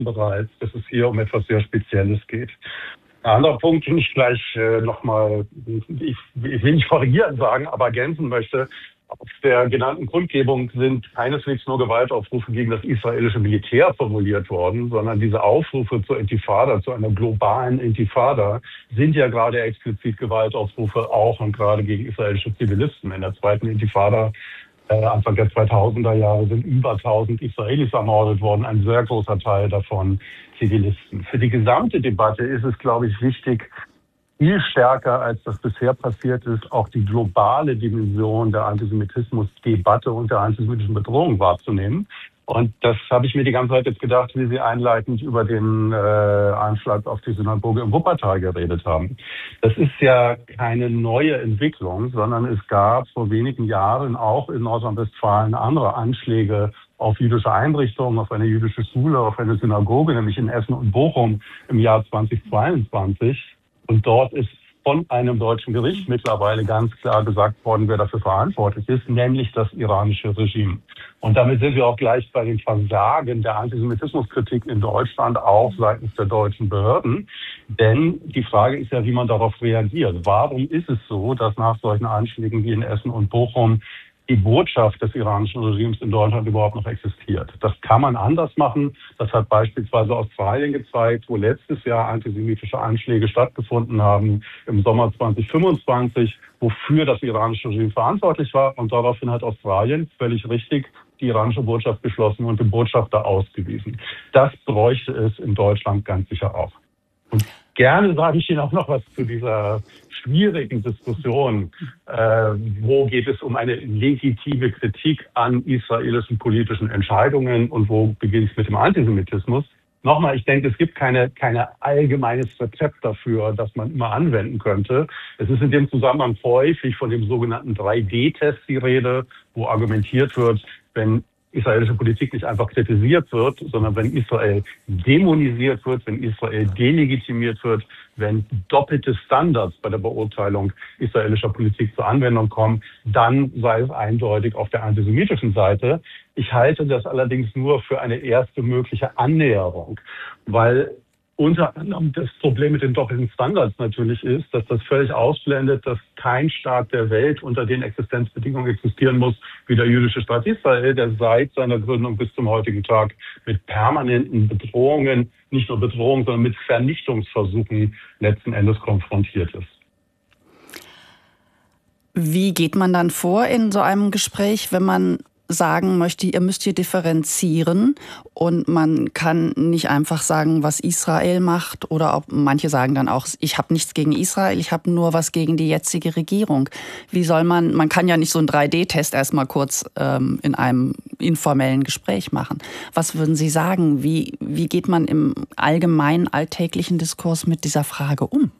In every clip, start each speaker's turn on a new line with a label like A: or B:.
A: bereits, dass es hier um etwas sehr Spezielles geht. Ein anderer Punkt, den ich gleich nochmal, ich will nicht korrigieren sagen, aber ergänzen möchte, auf der genannten Kundgebung sind keineswegs nur Gewaltaufrufe gegen das israelische Militär formuliert worden, sondern diese Aufrufe zur Intifada, zu einer globalen Intifada, sind ja gerade explizit Gewaltaufrufe auch und gerade gegen israelische Zivilisten. In der zweiten Intifada Anfang der 2000er Jahre sind über 1000 Israelis ermordet worden, ein sehr großer Teil davon Zivilisten. Für die gesamte Debatte ist es, glaube ich, wichtig, viel stärker, als das bisher passiert ist, auch die globale Dimension der Antisemitismusdebatte und der antisemitischen Bedrohung wahrzunehmen. Und das habe ich mir die ganze Zeit jetzt gedacht, wie Sie einleitend über den Anschlag auf die Synagoge im Wuppertal geredet haben. Das ist ja keine neue Entwicklung, sondern es gab vor wenigen Jahren auch in Nordrhein-Westfalen andere Anschläge auf jüdische Einrichtungen, auf eine jüdische Schule, auf eine Synagoge, nämlich in Essen und Bochum im Jahr 2022. Und dort ist von einem deutschen Gericht mittlerweile ganz klar gesagt worden, wer dafür verantwortlich ist, nämlich das iranische Regime. Und damit sind wir auch gleich bei den Versagen der Antisemitismuskritik in Deutschland, auch seitens der deutschen Behörden. Denn die Frage ist ja, wie man darauf reagiert. Warum ist es so, dass nach solchen Anschlägen wie in Essen und Bochum die Botschaft des iranischen Regimes in Deutschland überhaupt noch existiert? Das kann man anders machen. Das hat beispielsweise Australien gezeigt, wo letztes Jahr antisemitische Anschläge stattgefunden haben im Sommer 2025, wofür das iranische Regime verantwortlich war. Und daraufhin hat Australien völlig richtig die iranische Botschaft geschlossen und den Botschafter ausgewiesen. Das bräuchte es in Deutschland ganz sicher auch. Und gerne sage ich Ihnen auch noch was zu dieser schwierigen Diskussion. Wo geht es um eine legitime Kritik an israelischen politischen Entscheidungen und wo beginnt es mit dem Antisemitismus? Nochmal, ich denke, es gibt keine allgemeines Rezept dafür, das man immer anwenden könnte. Es ist in dem Zusammenhang häufig von dem sogenannten 3D-Test die Rede, wo argumentiert wird, wenn israelische Politik nicht einfach kritisiert wird, sondern wenn Israel dämonisiert wird, wenn Israel delegitimiert wird, wenn doppelte Standards bei der Beurteilung israelischer Politik zur Anwendung kommen, dann sei es eindeutig auf der antisemitischen Seite. Ich halte das allerdings nur für eine erste mögliche Annäherung, weil unter anderem das Problem mit den doppelten Standards natürlich ist, dass das völlig ausblendet, dass kein Staat der Welt unter den Existenzbedingungen existieren muss wie der jüdische Staat Israel, der seit seiner Gründung bis zum heutigen Tag mit permanenten Bedrohungen, nicht nur Bedrohungen, sondern mit Vernichtungsversuchen letzten Endes konfrontiert ist.
B: Wie geht man dann vor in so einem Gespräch, wenn man sagen möchte, ihr müsst hier differenzieren und man kann nicht einfach sagen, was Israel macht oder auch, manche sagen dann auch, ich habe nichts gegen Israel, ich habe nur was gegen die jetzige Regierung. Wie soll man kann ja nicht so einen 3D-Test erstmal kurz in einem informellen Gespräch machen. Was würden Sie sagen? Wie geht man im allgemeinen alltäglichen Diskurs mit dieser Frage um?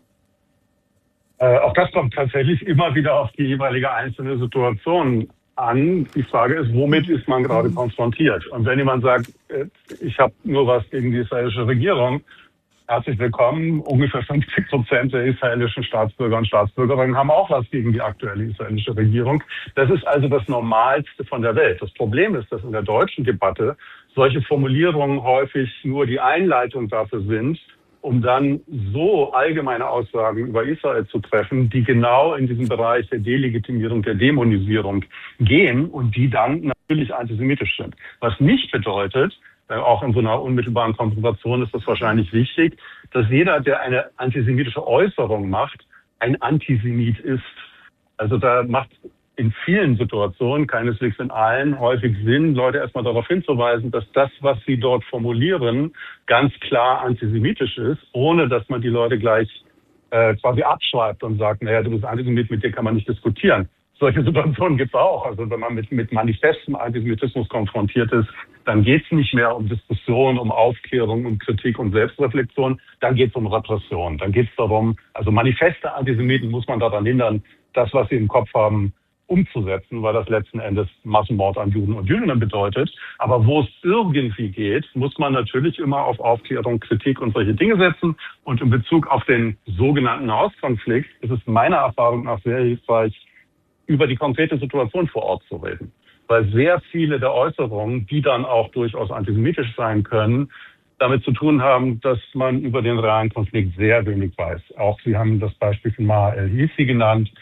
A: Auch das kommt tatsächlich immer wieder auf die jeweilige einzelne Situation an. Die Frage ist, womit ist man gerade konfrontiert? Und wenn jemand sagt, ich habe nur was gegen die israelische Regierung, herzlich willkommen. Ungefähr 50% der israelischen Staatsbürger und Staatsbürgerinnen haben auch was gegen die aktuelle israelische Regierung. Das ist also das Normalste von der Welt. Das Problem ist, dass in der deutschen Debatte solche Formulierungen häufig nur die Einleitung dafür sind, um dann so allgemeine Aussagen über Israel zu treffen, die genau in diesen Bereich der Delegitimierung, der Dämonisierung gehen und die dann natürlich antisemitisch sind. Was nicht bedeutet, auch in so einer unmittelbaren Konfrontation ist das wahrscheinlich wichtig, dass jeder, der eine antisemitische Äußerung macht, ein Antisemit ist. Also da macht in vielen Situationen, keineswegs in allen, häufig Sinn, Leute erstmal darauf hinzuweisen, dass das, was sie dort formulieren, ganz klar antisemitisch ist, ohne dass man die Leute gleich quasi abschreibt und sagt, naja, du bist Antisemit, mit dir kann man nicht diskutieren. Solche Situationen gibt es auch. Also wenn man mit manifestem Antisemitismus konfrontiert ist, dann geht es nicht mehr um Diskussion, um Aufklärung, um Kritik und Selbstreflexion, dann geht es um Repression. Dann geht es darum, also manifeste Antisemiten muss man daran hindern, das, was sie im Kopf haben, umzusetzen, weil das letzten Endes Massenmord an Juden und Jüdinnen bedeutet. Aber wo es irgendwie geht, muss man natürlich immer auf Aufklärung, Kritik und solche Dinge setzen. Und in Bezug auf den sogenannten Nahostkonflikt ist es meiner Erfahrung nach sehr hilfreich, über die konkrete Situation vor Ort zu reden. Weil sehr viele der Äußerungen, die dann auch durchaus antisemitisch sein können, damit zu tun haben, dass man über den realen Konflikt sehr wenig weiß. Auch Sie haben das Beispiel von Maher el-Hissi genannt.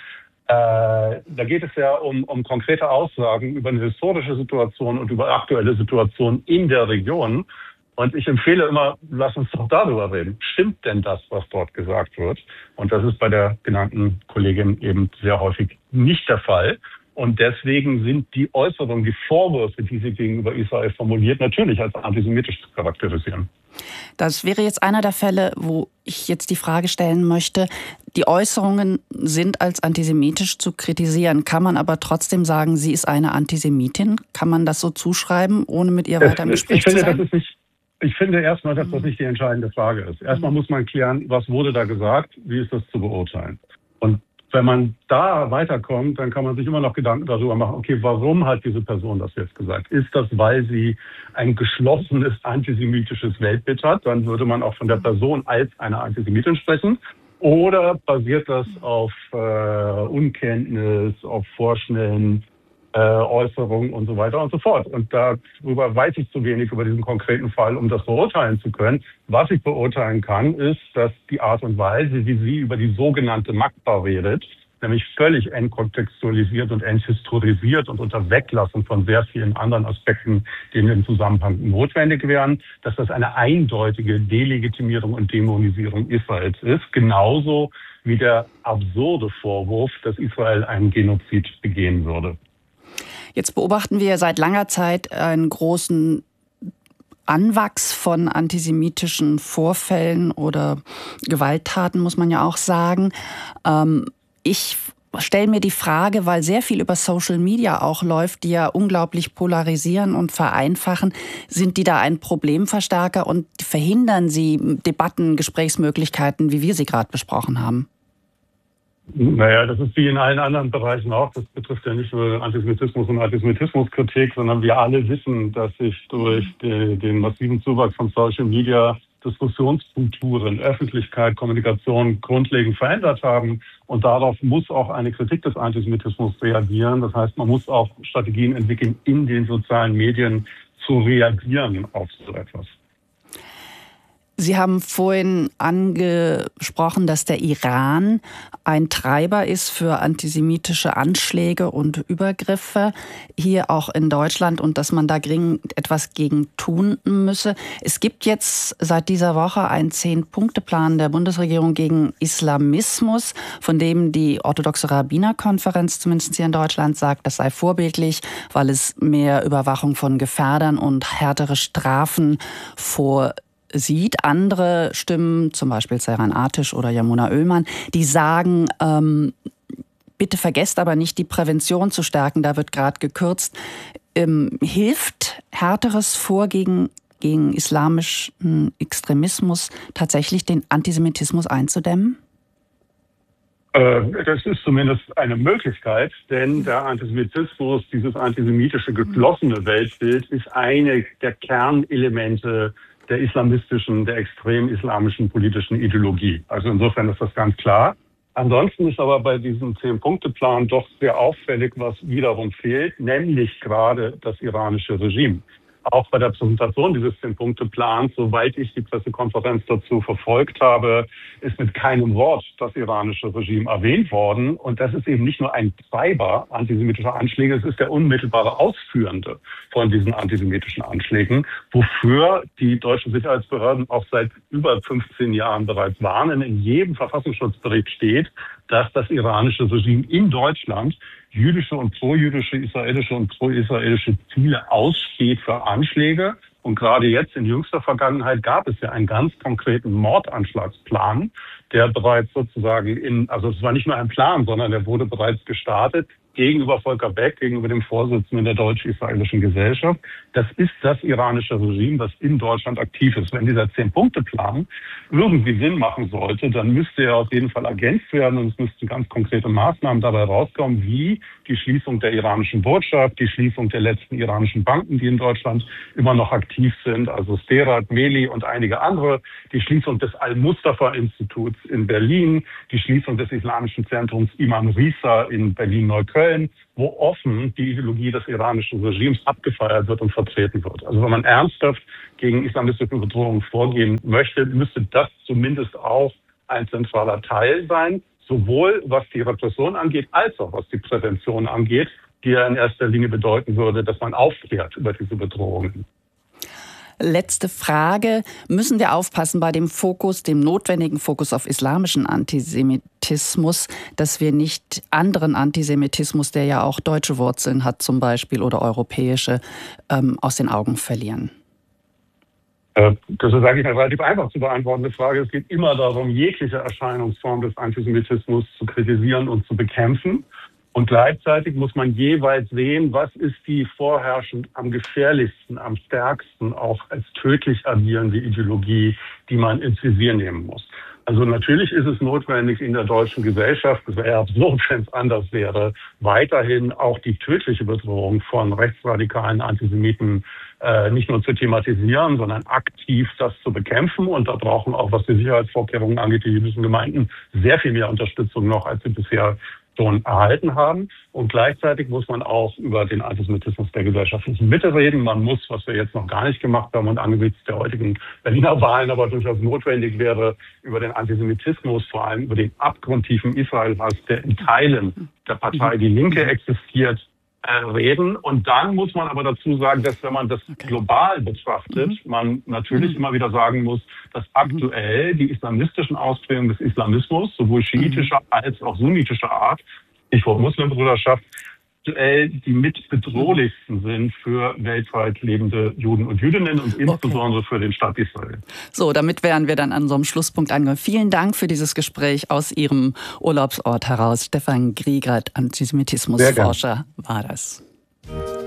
A: Da geht es ja um konkrete Aussagen über eine historische Situation und über aktuelle Situationen in der Region. Und ich empfehle immer, lass uns doch darüber reden. Stimmt denn das, was dort gesagt wird? Und das ist bei der genannten Kollegin eben sehr häufig nicht der Fall. Und deswegen sind die Äußerungen, die Vorwürfe, die sie gegenüber Israel formuliert, natürlich als antisemitisch zu charakterisieren.
B: Das wäre jetzt einer der Fälle, wo ich jetzt die Frage stellen möchte, die Äußerungen sind als antisemitisch zu kritisieren. Kann man aber trotzdem sagen, sie ist eine Antisemitin? Kann man das so zuschreiben, ohne mit ihr weiter im Gespräch zu sein?
A: Ich finde erstmal, dass das nicht die entscheidende Frage ist. Erstmal muss man klären, was wurde da gesagt, wie ist das zu beurteilen. Und wenn man da weiterkommt, dann kann man sich immer noch Gedanken darüber machen, okay, warum hat diese Person das jetzt gesagt? Ist das, weil sie ein geschlossenes antisemitisches Weltbild hat? Dann würde man auch von der Person als eine Antisemitin sprechen. Oder basiert das auf Unkenntnis, auf vorschnellen Äußerungen und so weiter und so fort. Und darüber weiß ich zu wenig über diesen konkreten Fall, um das beurteilen zu können. Was ich beurteilen kann, ist, dass die Art und Weise, wie sie über die sogenannte Makba redet, nämlich völlig entkontextualisiert und enthistorisiert und unter Weglassen von sehr vielen anderen Aspekten, die in dem Zusammenhang notwendig wären, dass das eine eindeutige Delegitimierung und Dämonisierung Israels ist, genauso wie der absurde Vorwurf, dass Israel einen Genozid begehen würde.
B: Jetzt beobachten wir seit langer Zeit einen großen Anwachs von antisemitischen Vorfällen oder Gewalttaten, muss man ja auch sagen. Ich stelle mir die Frage, weil sehr viel über Social Media auch läuft, die ja unglaublich polarisieren und vereinfachen. Sind die da ein Problemverstärker und verhindern sie Debatten, Gesprächsmöglichkeiten, wie wir sie gerade besprochen haben?
A: Naja, das ist wie in allen anderen Bereichen auch. Das betrifft ja nicht nur Antisemitismus und Antisemitismuskritik, sondern wir alle wissen, dass sich durch den massiven Zuwachs von Social Media Diskussionskulturen, Öffentlichkeit, Kommunikation grundlegend verändert haben. Und darauf muss auch eine Kritik des Antisemitismus reagieren. Das heißt, man muss auch Strategien entwickeln, in den sozialen Medien zu reagieren auf so etwas.
B: Sie haben vorhin angesprochen, dass der Iran ein Treiber ist für antisemitische Anschläge und Übergriffe hier auch in Deutschland und dass man da dringend etwas gegen tun müsse. Es gibt jetzt seit dieser Woche einen 10-Punkte-Plan der Bundesregierung gegen Islamismus, von dem die orthodoxe Rabbinerkonferenz zumindest hier in Deutschland sagt, das sei vorbildlich, weil es mehr Überwachung von Gefährdern und härtere Strafen vorsieht. Andere Stimmen, zum Beispiel Seyran Atisch oder Yamuna Öhlmann, die sagen, bitte vergesst aber nicht, die Prävention zu stärken, da wird gerade gekürzt. Hilft härteres Vorgehen gegen islamischen Extremismus tatsächlich, den Antisemitismus einzudämmen?
A: Das ist zumindest eine Möglichkeit, denn der Antisemitismus, dieses antisemitische geschlossene Weltbild, ist eine der Kernelemente der islamistischen, der extrem islamischen politischen Ideologie. Also insofern ist das ganz klar. Ansonsten ist aber bei diesem 10-Punkte-Plan doch sehr auffällig, was wiederum fehlt, nämlich gerade das iranische Regime. Auch bei der Präsentation dieses 10-Punkte-Plans, soweit ich die Pressekonferenz dazu verfolgt habe, ist mit keinem Wort das iranische Regime erwähnt worden. Und das ist eben nicht nur ein Treiber antisemitischer Anschläge, es ist der unmittelbare Ausführende von diesen antisemitischen Anschlägen, wofür die deutschen Sicherheitsbehörden auch seit über 15 Jahren bereits warnen. In jedem Verfassungsschutzbericht steht, dass das iranische Regime in Deutschland jüdische und pro-jüdische, israelische und pro-israelische Ziele aussteht für Anschläge. Und gerade jetzt in jüngster Vergangenheit gab es ja einen ganz konkreten Mordanschlagsplan, der bereits sozusagen also es war nicht nur ein Plan, sondern der wurde bereits gestartet gegenüber Volker Beck, gegenüber dem Vorsitzenden der Deutsch-Israelischen Gesellschaft. Das ist das iranische Regime, das in Deutschland aktiv ist. Wenn dieser 10-Punkte-Plan irgendwie Sinn machen sollte, dann müsste er auf jeden Fall ergänzt werden und es müssten ganz konkrete Maßnahmen dabei rauskommen, wie die Schließung der iranischen Botschaft, die Schließung der letzten iranischen Banken, die in Deutschland immer noch aktiv sind, also Sterat, Meli und einige andere, die Schließung des Al-Mustafa-Instituts in Berlin, die Schließung des islamischen Zentrums Imam Risa in Berlin-Neukölln Köln, wo offen die Ideologie des iranischen Regimes abgefeiert wird und vertreten wird. Also wenn man ernsthaft gegen islamistische Bedrohungen vorgehen möchte, müsste das zumindest auch ein zentraler Teil sein, sowohl was die Repression angeht, als auch was die Prävention angeht, die ja in erster Linie bedeuten würde, dass man aufklärt über diese Bedrohungen.
B: Letzte Frage. Müssen wir aufpassen bei dem Fokus, dem notwendigen Fokus auf islamischen Antisemitismus, dass wir nicht anderen Antisemitismus, der ja auch deutsche Wurzeln hat zum Beispiel oder europäische, aus den Augen verlieren?
A: Das ist eigentlich eine relativ einfach zu beantwortende Frage. Es geht immer darum, jegliche Erscheinungsform des Antisemitismus zu kritisieren und zu bekämpfen. Und gleichzeitig muss man jeweils sehen, was ist die vorherrschend am gefährlichsten, am stärksten, auch als tödlich agierende Ideologie, die man ins Visier nehmen muss. Also natürlich ist es notwendig in der deutschen Gesellschaft, es wäre absurd, wenn es anders wäre, weiterhin auch die tödliche Bedrohung von rechtsradikalen Antisemiten nicht nur zu thematisieren, sondern aktiv das zu bekämpfen. Und da brauchen auch, was die Sicherheitsvorkehrungen angeht, die jüdischen Gemeinden sehr viel mehr Unterstützung noch, als sie bisher schon erhalten haben. Und gleichzeitig muss man auch über den Antisemitismus der gesellschaftlichen Mitte reden. Man muss, was wir jetzt noch gar nicht gemacht haben und angesichts der heutigen Berliner Wahlen aber durchaus notwendig wäre, über den Antisemitismus, vor allem über den abgrundtiefen Israel-Hass, der in Teilen der Partei Die Linke existiert, reden. Und dann muss man aber dazu sagen, dass wenn man das global betrachtet, man natürlich immer wieder sagen muss, dass aktuell die islamistischen Ausprägungen des Islamismus, sowohl schiitischer als auch sunnitischer Art, Stichwort Muslimbruderschaft, aktuell die mitbedrohlichsten sind für weltweit lebende Juden und Jüdinnen und insbesondere für den Staat Israel.
B: So, damit wären wir dann an so einem Schlusspunkt angekommen. Vielen Dank für dieses Gespräch aus Ihrem Urlaubsort heraus. Stefan Griegert, Antisemitismusforscher, war das.